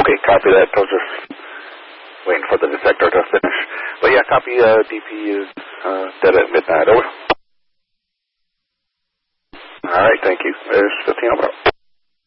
Okay, copy that. I was just waiting for the detector to finish. But yeah, copy DP is dead at midnight. Over. All right, thank you. There's 15 over.